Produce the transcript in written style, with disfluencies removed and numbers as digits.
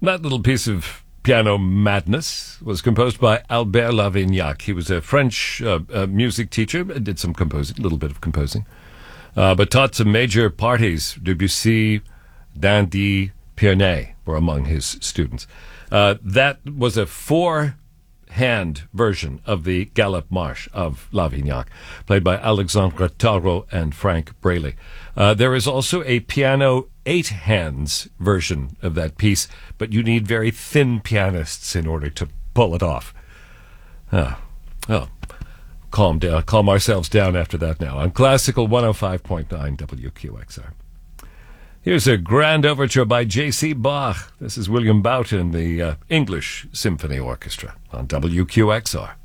That little piece of piano madness was composed by Albert Lavignac. He was a French music teacher, did some composing, a little bit of composing, but taught some major parties. Debussy, Dandy, Pierney were among his students. That was a four-hand version of the Galop Marche of Lavignac, played by Alexandre Tarot and Frank Braley. There is also a piano 8 hands version of that piece, but you need very thin pianists in order to pull it off. Calm down, calm ourselves down after that now. On Classical 105.9 WQXR. Here's a grand overture by J.C. Bach. This is William Boughton, the English Symphony Orchestra on WQXR.